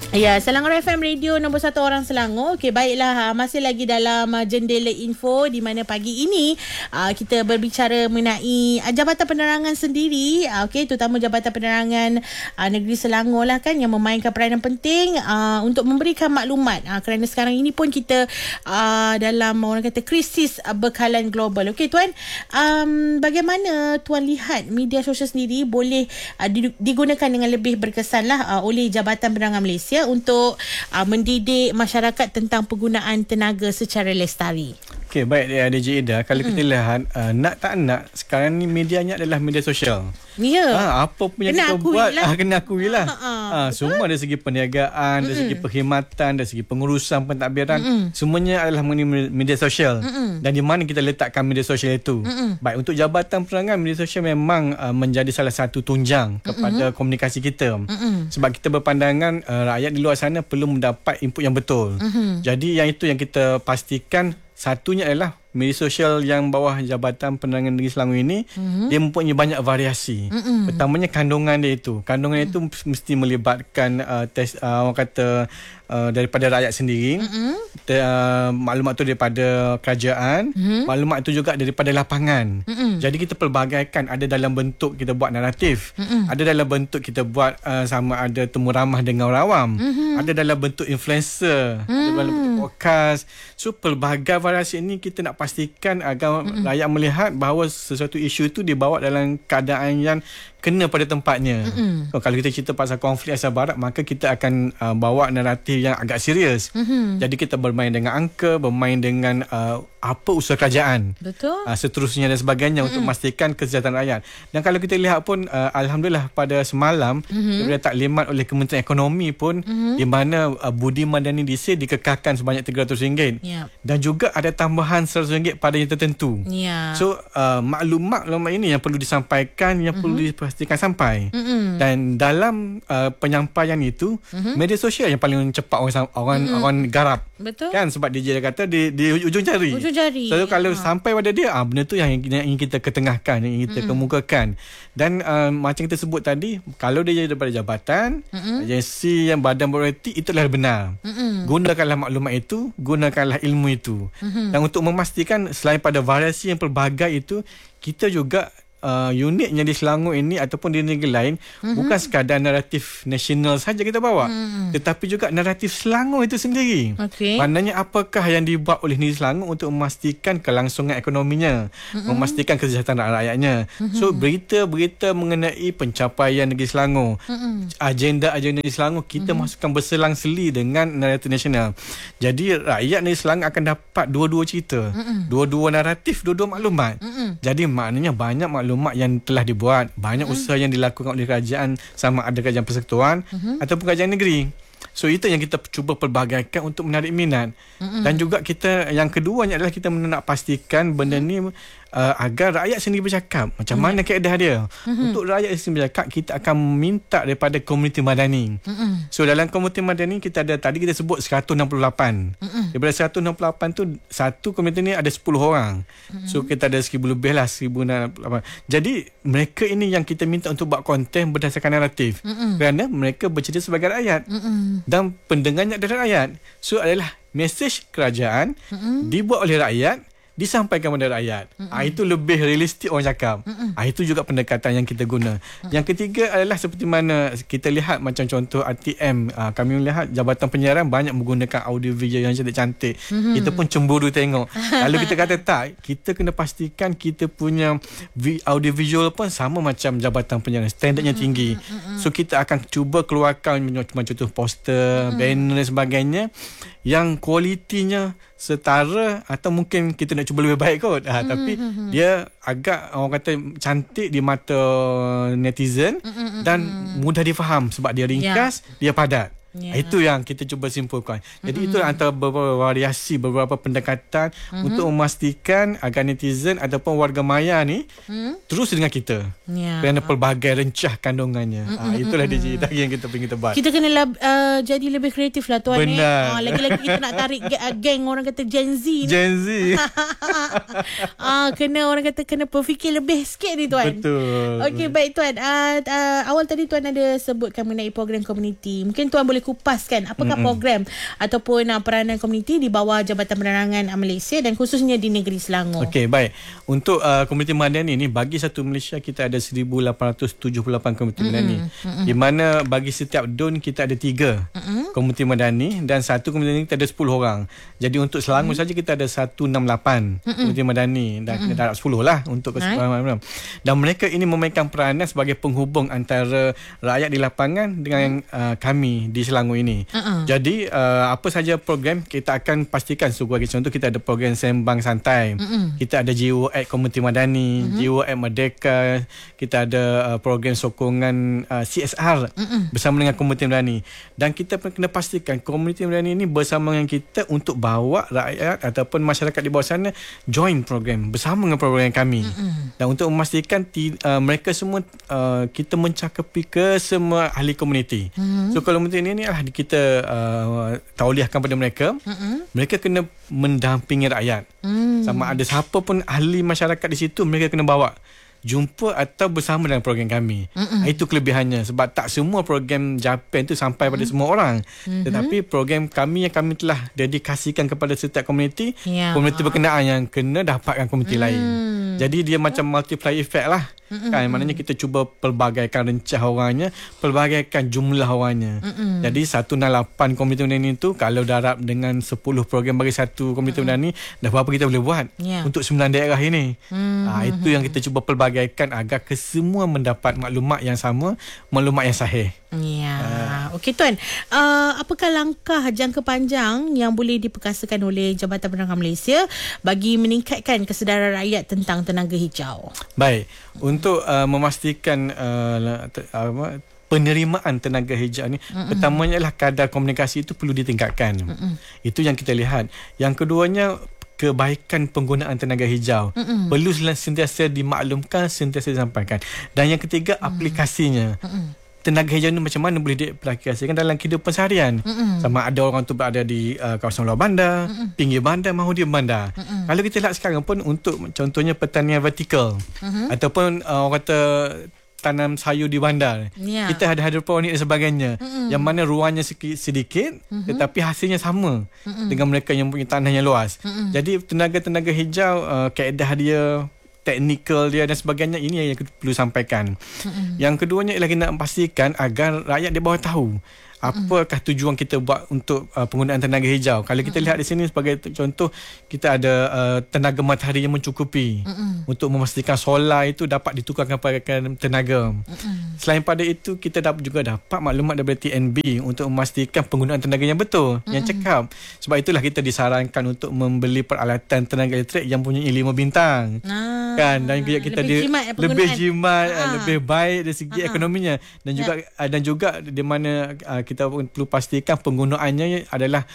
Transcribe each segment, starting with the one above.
Ya, Selangor FM Radio nombor 1 orang Selangor. Okey, baiklah, masih lagi dalam Jendela Info, di mana pagi ini kita berbicara mengenai Jabatan Penerangan sendiri. Okey, terutama Jabatan Penerangan Negeri Selangor lah kan, yang memainkan peranan penting untuk memberikan maklumat, kerana sekarang ini pun kita dalam orang kata krisis bekalan global. Okey tuan, bagaimana tuan lihat media sosial sendiri boleh digunakan dengan lebih berkesan lah oleh Jabatan Penerangan Malaysia untuk mendidik masyarakat tentang penggunaan tenaga secara lestari? Okey, baik DJ Ida. Kalau kita lihat, nak tak nak, sekarang ni medianya adalah media sosial. Ya. Apa pun yang kita buat, kena akui lah. Semua dari segi perniagaan, dari segi perkhidmatan, dari segi pengurusan pentadbiran, semuanya adalah mengenai media sosial. Dan di mana kita letakkan media sosial itu. Baik, untuk Jabatan Penerangan, media sosial memang menjadi salah satu tunjang kepada komunikasi kita. Sebab kita berpandangan rakyat di luar sana perlu mendapat input yang betul. Jadi yang itu yang kita pastikan. Satunya adalah media sosial yang bawah Jabatan Penerangan Negeri Selangor ini, dia mempunyai banyak variasi. Pertamanya kandungan dia itu. Kandungan itu mesti melibatkan orang kata daripada rakyat sendiri, maklumat itu daripada kerajaan, maklumat itu juga daripada lapangan. Jadi kita pelbagaikan, ada dalam bentuk kita buat naratif, ada dalam bentuk kita buat sama ada temu ramah dengan orang awam, ada dalam bentuk influencer, ada dalam bentuk podcast. So pelbagai variasi ini kita nak pastikan agar rakyat melihat bahawa sesuatu isu itu dibawa dalam keadaan yang kena pada tempatnya. Kalau kita cerita pasal konflik Asia Barat, maka kita akan bawa naratif yang agak serius. Jadi kita bermain dengan angka, bermain dengan apa usaha kerajaan, seterusnya dan sebagainya, untuk memastikan kesejahteraan rakyat. Dan kalau kita lihat pun, alhamdulillah pada semalam daripada taklimat oleh Kementerian Ekonomi pun, di mana budi madani DC dikekalkan sebanyak RM300, dan juga ada tambahan RM100 pada yang tertentu. So maklumat ini yang perlu disampaikan, yang perlu dipastikan sampai. Dan dalam penyampaian itu, media sosial yang paling cepat orang garap. Betul. Kan, sebab DJ dia kata di ujung jari. So kalau sampai pada dia, benda tu yang ingin kita ketengahkan, yang ingin kita kemukakan. Dan macam kita sebut tadi, kalau dia daripada jabatan, agensi yang badan bererti, itulah benar. Gunakanlah maklumat itu, gunakanlah ilmu itu. Dan untuk memastikan selain pada variasi yang pelbagai itu, kita juga uniknya di Selangor ini ataupun di negeri lain, bukan sekadar naratif nasional saja kita bawa, tetapi juga naratif Selangor itu sendiri. Maknanya apakah yang dibuat oleh negeri Selangor untuk memastikan kelangsungan ekonominya, memastikan kesejahteraan rakyatnya. So berita-berita mengenai pencapaian negeri Selangor, agenda-agenda negeri Selangor, kita masukkan berselang-seli dengan naratif nasional. Jadi rakyat negeri Selangor akan dapat dua-dua cerita, dua-dua naratif, dua-dua maklumat. Jadi maknanya banyak maklumat yang telah dibuat, banyak usaha yang dilakukan oleh kerajaan, sama ada kerajaan persekutuan ataupun kerajaan negeri. So itu yang kita cuba pelbagaikan untuk menarik minat. Dan juga kita, yang keduanya adalah kita nak pastikan benda ni agar rakyat sendiri bercakap macam mana keadaan dia. Untuk rakyat sendiri bercakap, kita akan minta daripada komuniti madani. So dalam komuniti madani kita ada, tadi kita sebut 168. Daripada 168 tu, satu komuniti ni ada 10 orang. So kita ada 1000 lebih lah, 1068. Jadi mereka ini yang kita minta untuk buat konten berdasarkan naratif, kerana mereka bercerita sebagai rakyat, dan pendengarnya adalah rakyat. So adalah mesej kerajaan dibuat oleh rakyat, disampaikan kepada rakyat. Itu lebih realistik orang cakap. Itu juga pendekatan yang kita guna. Yang ketiga adalah seperti mana kita lihat, macam contoh RTM, kami melihat Jabatan Penyiaran banyak menggunakan audio video yang cantik-cantik. Kita pun cemburu tengok. Lalu kita kata tak, kita kena pastikan kita punya audio visual pun sama macam Jabatan Penyiaran, standardnya tinggi. So kita akan cuba keluarkan macam contoh poster, banner dan sebagainya yang kualitinya setara, atau mungkin kita nak cuba lebih baik kot, tapi dia agak, orang kata, cantik di mata netizen, dan mudah difaham sebab dia ringkas, dia padat. Itu yang kita cuba simpulkan. Jadi itu antara beberapa variasi, beberapa pendekatan untuk memastikan agar netizen ataupun warga maya ni terus dengan kita, kerana pelbagai rencah kandungannya. Itulah DJ tadi yang kita ingin buat. Kita kena jadi lebih kreatif lah tuan. Benar. Lagi-lagi kita nak tarik geng orang kata Gen Z ni. Gen Z. Kena, orang kata, kena berfikir lebih sikit ni tuan. Betul. Okey, baik tuan. Awal tadi tuan ada sebutkan mengenai program komuniti. Mungkin tuan boleh kupaskan apakah program ataupun peranan komuniti di bawah Jabatan Penerangan Malaysia dan khususnya di negeri Selangor. Okey, baik. Untuk komuniti madani ni, bagi satu Malaysia kita ada 1878 komuniti madani. Di mana bagi setiap DUN kita ada 3 komuniti madani dan satu komuniti madani kita ada 10 orang. Jadi untuk Selangor saja kita ada 168 komuniti madani dan kita darab 10 lah untuk keseluruhan. Dan mereka ini memainkan peranan sebagai penghubung antara rakyat di lapangan dengan kami di Selangor ini. Jadi apa saja program kita akan pastikan. Sebagai contoh, kita ada program Sembang Santai, kita ada Jiwa Act Komuniti Madani, Jiwa Act Merdeka, kita ada program sokongan CSR bersama dengan komuniti madani. Dan kita kena pastikan komuniti madani ini bersama dengan kita untuk bawa rakyat ataupun masyarakat di bawah sana join program bersama dengan program kami. Dan untuk memastikan mereka semua kita mencakapi ke semua ahli komuniti. So kalau komuniti ini adalah kita tauliahkan pada mereka. Mereka kena mendampingi rakyat. Sama ada siapa pun ahli masyarakat di situ, mereka kena bawa jumpa atau bersama dengan program kami. Itu kelebihannya, sebab tak semua program Japan tu sampai pada semua orang. Tetapi program kami yang kami telah dedikasikan kepada setiap komuniti, komuniti berkenaan yang kena dapatkan komuniti lain. Jadi dia macam multiply effect lah. Kan, maknanya kita cuba pelbagaikan rencah orangnya, pelbagaikan jumlah orangnya. Jadi 168 komuniti madani itu kalau darab dengan 10 program bagi satu komuniti madani, dah berapa kita boleh buat untuk 9 daerah ini. Itu yang kita cuba pelbagaikan agar kesemua mendapat maklumat yang sama, maklumat yang sahih. Okey Tuan, apakah langkah jangka panjang yang boleh diperkasakan oleh Jabatan Penerangan Malaysia bagi meningkatkan kesedaran rakyat tentang tenaga hijau? Baik, untuk memastikan penerimaan tenaga hijau ni, pertamanya adalah kadar komunikasi itu perlu ditingkatkan. Itu yang kita lihat. Yang keduanya, kebaikan penggunaan tenaga hijau perlu sentiasa dimaklumkan, sentiasa disampaikan. Dan yang ketiga, aplikasinya. Tenaga hijau ni macam mana boleh diaplikasikan dalam kehidupan seharian. Sama ada orang tu berada di kawasan luar bandar, pinggir bandar maupun di bandar. Kalau kita lihat sekarang pun, untuk contohnya pertanian vertikal ataupun orang kata tanam sayur di bandar, kita ada hidroponik dan sebagainya, yang mana ruangnya sedikit tetapi hasilnya sama dengan mereka yang punya tanah yang luas. Jadi tenaga-tenaga hijau, kaedah dia, teknikal dia dan sebagainya, ini yang perlu sampaikan. Yang keduanya ialah kita nak pastikan agar rakyat di bawah tahu apakah tujuan kita buat untuk penggunaan tenaga hijau. Kalau kita lihat di sini sebagai contoh, kita ada tenaga matahari yang mencukupi untuk memastikan solar itu dapat ditukarkan pada tenaga. Selain pada itu, kita juga dapat maklumat daripada TNB untuk memastikan penggunaan tenaga yang betul, yang cekap. Sebab itulah kita disarankan untuk membeli peralatan tenaga elektrik yang punya 5 bintang. Kan, dan kita lebih jimat, lebih baik dari segi ekonominya, dan juga di mana kita perlu pastikan penggunaannya adalah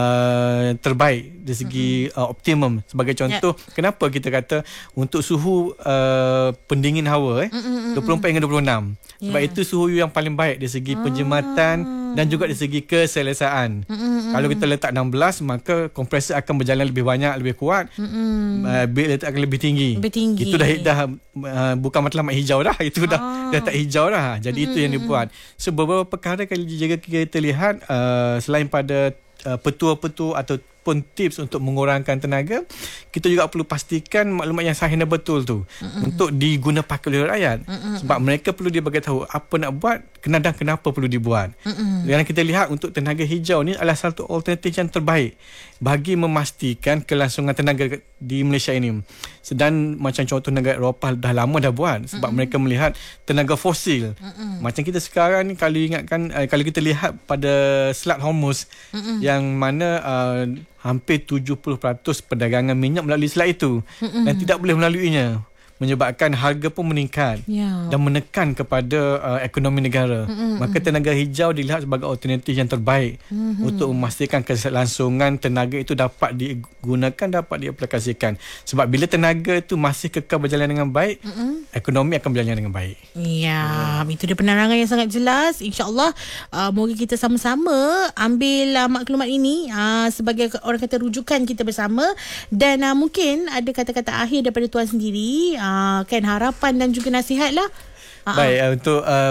terbaik dari segi optimum. Sebagai contoh, kenapa kita kata untuk suhu pendingin hawa 24 hingga 26. Sebab itu suhu yang paling baik dari segi penjimatan dan juga dari segi keselesaan. Kalau kita letak 16, maka kompresor akan berjalan lebih banyak, lebih kuat. Bil letak akan lebih tinggi. Itu dah bukan matlamat hijau dah. Itu dah tak hijau dah. Jadi itu yang dibuat. So beberapa perkara kalau kita lihat, selain pada petua-petua ataupun tips untuk mengurangkan tenaga, kita juga perlu pastikan maklumat yang sahih dan betul tu untuk diguna pakai oleh rakyat. Sebab mereka perlu dia bagi tahu apa nak buat, dan kenapa perlu dibuat. Dan kita lihat untuk tenaga hijau ni adalah satu alternatif yang terbaik bagi memastikan kelangsungan tenaga di Malaysia ini. Dan macam contoh negara Eropah dah lama dah buat, sebab mereka melihat tenaga fosil. Macam kita sekarang ni, kalau ingatkan, kalau kita lihat pada Selat Hormuz, yang mana hampir 70% perdagangan minyak melalui selat itu, dan tidak boleh melaluinya, menyebabkan harga pun meningkat dan menekan kepada ekonomi negara. Maka tenaga hijau dilihat sebagai alternatif yang terbaik untuk memastikan kelangsungan tenaga itu dapat digunakan, dapat diaplikasikan. Sebab bila tenaga itu masih kekal berjalan dengan baik, ekonomi akan berjalan dengan baik. Itu dia penerangan yang sangat jelas. InsyaAllah moga kita sama-sama ambil maklumat ini sebagai orang kata rujukan kita bersama. Dan mungkin ada kata-kata akhir daripada Tuan sendiri, kan, harapan dan juga nasihat lah. Baik, untuk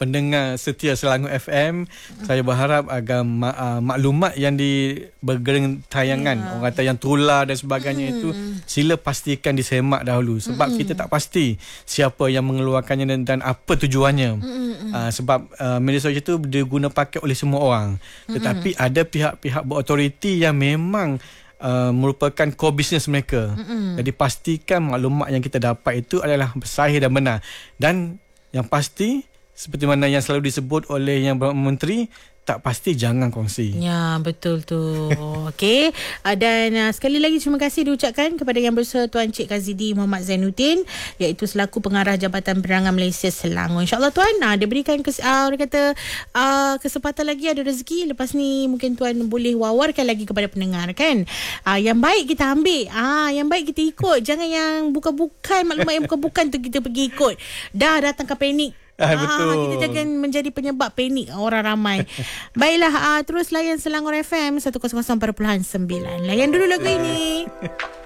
pendengar setia Selangor FM. Saya berharap agar maklumat yang bergereng tayangan, orang kata yang tular dan sebagainya itu, sila pastikan disemak dahulu. Sebab kita tak pasti siapa yang mengeluarkannya dan apa tujuannya. Sebab media sosial itu diguna pakai oleh semua orang. Tetapi ada pihak-pihak berautoriti yang memang merupakan core business mereka. Jadi pastikan maklumat yang kita dapat itu adalah sahih dan benar. Dan yang pasti, seperti mana yang selalu disebut oleh Yang Berhormat Menteri, tak pasti jangan kongsi. Ya, betul tu. Okey. Dan sekali lagi terima kasih diucapkan kepada Yang Bersaudara Tuan Cik Kazidi Muhammad Zainuddin, iaitu selaku pengarah Jabatan Penerangan Malaysia Selangor. InsyaAllah Tuan, dia berikan kesempatan lagi, ada rezeki. Lepas ni mungkin Tuan boleh wawarkan lagi kepada pendengar kan. Yang baik kita ambil. Yang baik kita ikut. Jangan yang bukan-bukan, maklumat yang bukan-bukan tu kita pergi ikut. Dah datangkan panik. Betul. Kita jangan menjadi penyebab panik orang ramai. Baiklah, terus layan Selangor FM 100.9. Layan dulu lagu ini.